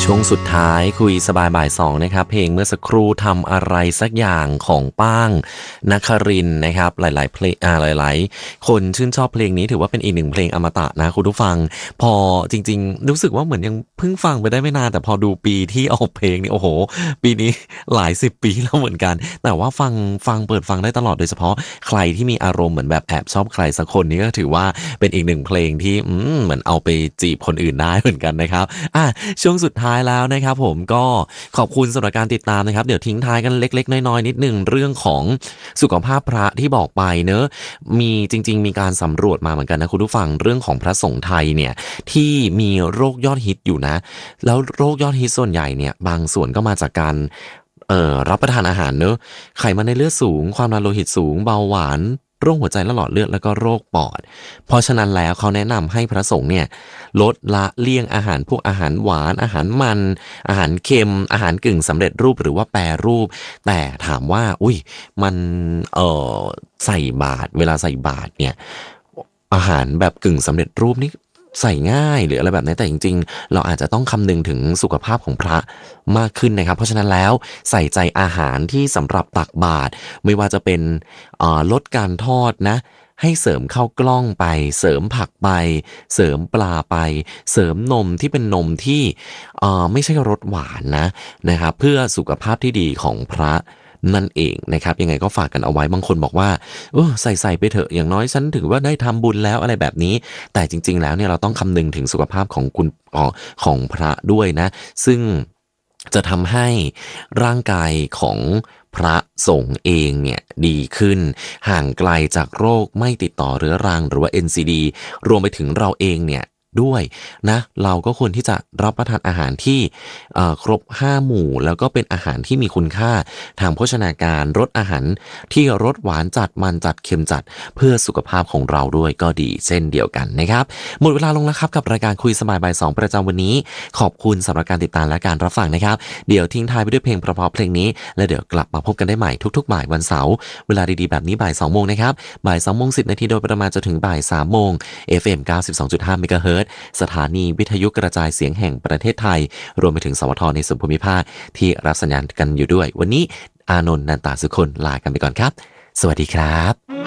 ช่วงสุดท้ายคุยสบายบ่ายสองนะครับเพลงเมื่อสักครู่ทำอะไรสักอย่างของป้างนครินทร์นะครับหลายๆเพลงหลายๆคนชื่นชอบเพลงนี้ถือว่าเป็นอีกหนึ่งเพลงอมตะนะคุณผู้ฟังพอจริงๆรู้สึกว่าเหมือนยังเพิ่งฟังไปได้ไม่นานแต่พอดูปีที่ออกเพลงนี่โอ้โหปีนี้หลายสิบปีแล้วเหมือนกันแต่ว่าฟังเปิดฟังได้ตลอดโดยเฉพาะใครที่มีอารมณ์เหมือนแบบแอบชอบใครสักคนนี้ก็ถือว่าเป็นอีกหนึ่งเพลงที่เหมือนเอาไปจีบคนอื่นได้เหมือนกันนะครับช่วงสุดท้ายแล้วนะครับผมก็ขอบคุณสำหรับการติดตามนะครับเดี๋ยวทิ้งท้ายกันเล็กๆน้อยๆนิดนึงเรื่องของสุขภาพพระที่บอกไปเนอะมีจริงๆมีการสำรวจมาเหมือนกันนะคุณผู้ฟังเรื่องของพระสงฆ์ไทยเนี่ยที่มีโรคยอดฮิตอยู่นะแล้วโรคยอดฮิตส่วนใหญ่เนี่ยบางส่วนก็มาจากการรับประทานอาหารเนอะไขมันในเลือดสูงความดันโลหิตสูงเบาหวานโรคหัวใจและหลอดเลือดแล้วก็โรคปอดเพราะฉะนั้นแล้วเขาแนะนำให้พระสงฆ์เนี่ยลดละเลี่ยงอาหารพวกอาหารหวานอาหารมันอาหารเค็มอาหารกึ่งสำเร็จรูปหรือว่าแปรรูปแต่ถามว่ามันใส่บาตรเวลาใส่บาตรเนี่ยอาหารแบบกึ่งสำเร็จรูปนี่ใส่ง่ายหรืออะไรแบบนี้แต่จริงๆเราอาจจะต้องคำนึงถึงสุขภาพของพระมากขึ้นนะครับเพราะฉะนั้นแล้วใส่ใจอาหารที่สำหรับตักบาตรไม่ว่าจะเป็นลดการทอดนะให้เสริมข้าวกล้องไปเสริมผักไปเสริมปลาไปเสริมนมที่เป็นนมที่ไม่ใช่รสหวานนะครับเพื่อสุขภาพที่ดีของพระนั่นเองนะครับยังไงก็ฝากกันเอาไว้บางคนบอกว่าใส่ไปเถอะอย่างน้อยฉันถือว่าได้ทำบุญแล้วอะไรแบบนี้แต่จริงๆแล้วเนี่ยเราต้องคำนึงถึงสุขภาพของของพระด้วยนะซึ่งจะทำให้ร่างกายของพระสงฆ์เองเนี่ยดีขึ้นห่างไกลจากโรคไม่ติดต่อเรื้อรังหรือว่า NCD รวมไปถึงเราเองเนี่ยด้วยนะเราก็ควรที่จะรับประทานอาหารที่ครบ5หมู่แล้วก็เป็นอาหารที่มีคุณค่าทางโภชนาการรสอาหารที่รสหวานจัดมันจัดเค็มจัดเพื่อสุขภาพของเราด้วยก็ดีเช่นเดียวกันนะครับหมดเวลาลงแล้วครับกับรายการคุยสบายบ่าย2ประจำวันนี้ขอบคุณสำหรับการติดตามและการรับฟังนะครับเดี๋ยวทิ้งท้ายไปด้วยเพลงเพราะๆเพลงนี้และเดี๋ยวกลับมาพบกันได้ใหม่ทุกๆบ่ายวันเสาร์เวลาดีๆแบบนี้บ่าย2โมงนะครับบ่าย2โมง10นาทีโดยประมาณจนถึงบ่าย3โมง FM 92.5 เมกะเฮิรตซ์สถานีวิทยุกระจายเสียงแห่งประเทศไทยรวมไปถึงสวทในส่วนภูมิภาคที่รับสัญญาณกันอยู่ด้วยวันนี้อานนท์นันตาสุคนลากันไปก่อนครับสวัสดีครับ